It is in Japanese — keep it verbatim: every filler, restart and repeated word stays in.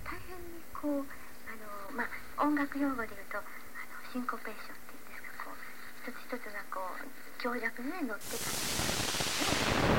大変にこうあの、まあ、音楽用語で言うとあのシンコペーションっていうんですか、こう一つ一つがこう強弱で乗ってたんですね。